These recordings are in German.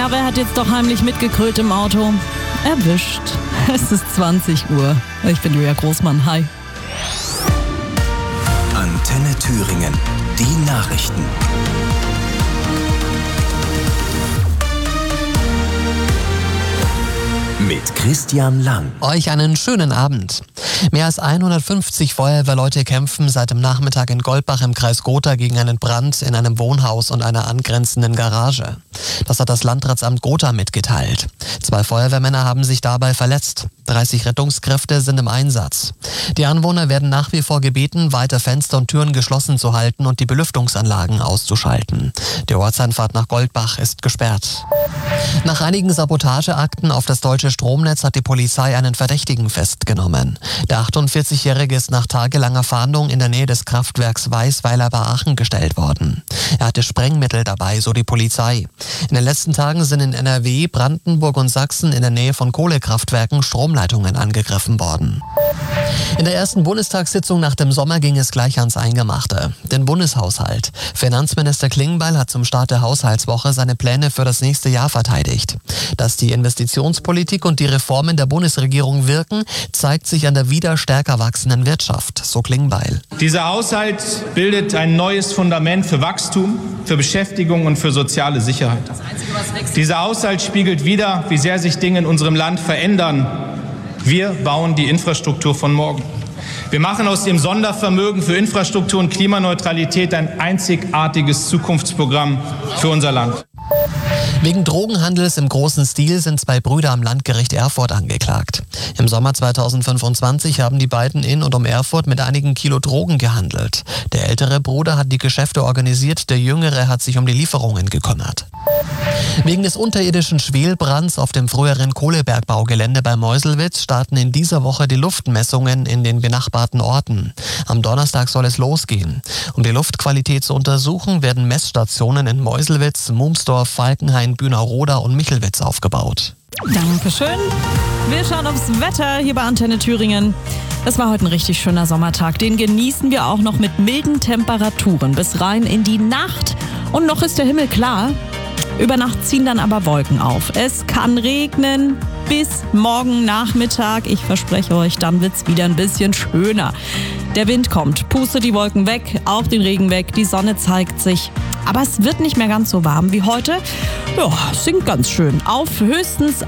Ja, wer hat jetzt doch heimlich mitgegrölt im Auto? Erwischt. Es ist 20 Uhr. Ich bin Julia Großmann. Hi. Antenne Thüringen. Die Nachrichten. Mit Christian Lang. Euch einen schönen Abend. Mehr als 150 Feuerwehrleute kämpfen seit dem Nachmittag in Goldbach im Kreis Gotha gegen einen Brand in einem Wohnhaus und einer angrenzenden Garage. Das hat das Landratsamt Gotha mitgeteilt. 2 Feuerwehrmänner haben sich dabei verletzt. 30 Rettungskräfte sind im Einsatz. Die Anwohner werden nach wie vor gebeten, weiter Fenster und Türen geschlossen zu halten und die Belüftungsanlagen auszuschalten. Die Ortseinfahrt nach Goldbach ist gesperrt. Nach einigen Sabotageakten auf das deutsche Stromnetz hat die Polizei einen Verdächtigen festgenommen. Der 48-Jährige ist nach tagelanger Fahndung in der Nähe des Kraftwerks Weißweiler bei Aachen gestellt worden. Er hatte Sprengmittel dabei, so die Polizei. In den letzten Tagen sind in NRW, Brandenburg und Sachsen in der Nähe von Kohlekraftwerken Stromleitungen angegriffen worden. In der ersten Bundestagssitzung nach dem Sommer ging es gleich ans Eingemachte, den Bundeshaushalt. Finanzminister Klingbeil hat zum Start der Haushaltswoche seine Pläne für das nächste Jahr verteidigt. Dass die Investitionspolitik und die Reformen der Bundesregierung wirken, zeigt sich an der wieder stärker wachsenden Wirtschaft, so Klingbeil. Dieser Haushalt bildet ein neues Fundament für Wachstum, für Beschäftigung und für soziale Sicherheit. Dieser Haushalt spiegelt wider, wie sehr sich Dinge in unserem Land verändern. Wir bauen die Infrastruktur von morgen. Wir machen aus dem Sondervermögen für Infrastruktur und Klimaneutralität ein einzigartiges Zukunftsprogramm für unser Land. Wegen Drogenhandels im großen Stil sind 2 Brüder am Landgericht Erfurt angeklagt. Im Sommer 2025 haben die beiden in und um Erfurt mit einigen Kilo Drogen gehandelt. Der ältere Bruder hat die Geschäfte organisiert, der jüngere hat sich um die Lieferungen gekümmert. Wegen des unterirdischen Schwelbrands auf dem früheren Kohlebergbaugelände bei Meuselwitz starten in dieser Woche die Luftmessungen in den benachbarten Orten. Am Donnerstag soll es losgehen. Um die Luftqualität zu untersuchen, werden Messstationen in Meuselwitz, Mumsdorf, Falkenhain, Bühnerroda und Michelwitz aufgebaut. Dankeschön. Wir schauen aufs Wetter hier bei Antenne Thüringen. Es war heute ein richtig schöner Sommertag. Den genießen wir auch noch mit milden Temperaturen bis rein in die Nacht. Und noch ist der Himmel klar. Über Nacht ziehen dann aber Wolken auf. Es kann regnen bis morgen Nachmittag. Ich verspreche euch, dann wird's wieder ein bisschen schöner. Der Wind kommt, pustet die Wolken weg, auch den Regen weg, die Sonne zeigt sich. Aber es wird nicht mehr ganz so warm wie heute. Ja, sinkt ganz schön auf höchstens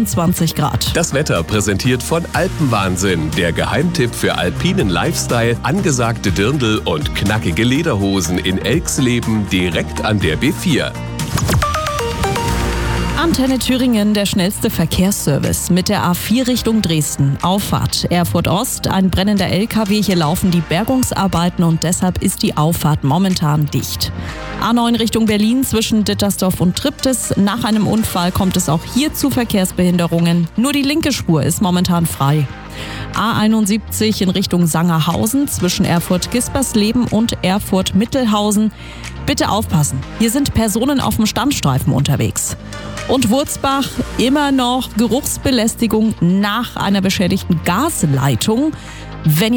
21 Grad. Das Wetter präsentiert von Alpenwahnsinn, der Geheimtipp für alpinen Lifestyle, angesagte Dirndl und knackige Lederhosen in Elxleben direkt an der B4. Antenne Thüringen, der schnellste Verkehrsservice mit der A4 Richtung Dresden. Auffahrt Erfurt Ost, ein brennender LKW. Hier laufen die Bergungsarbeiten und deshalb ist die Auffahrt momentan dicht. A9 Richtung Berlin zwischen Dittersdorf und Triptis. Nach einem Unfall kommt es auch hier zu Verkehrsbehinderungen. Nur die linke Spur ist momentan frei. A71 in Richtung Sangerhausen zwischen Erfurt-Gispersleben und Erfurt-Mittelhausen. Bitte aufpassen, hier sind Personen auf dem Standstreifen unterwegs. Und Wurzbach, immer noch Geruchsbelästigung nach einer beschädigten Gasleitung. Wenn